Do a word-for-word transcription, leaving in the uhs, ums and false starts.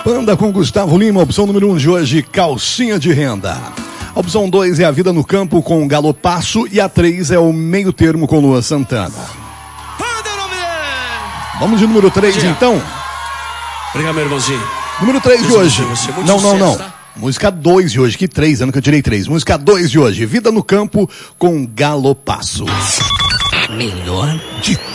Panda com Gustavo Lima, opção número um de hoje, Calcinha de Renda. A opção dois é A Vida no Campo com Galopasso e a três é o Meio Termo com Lua Santana. Vamos de número três então. Obrigado, meu irmãozinho. Número três de hoje. Você, você, não, sucesso, não, não. Tá? Música dois de hoje, que três, ano que eu tirei três. Música dois de hoje, Vida no Campo com Galopasso. Melhor de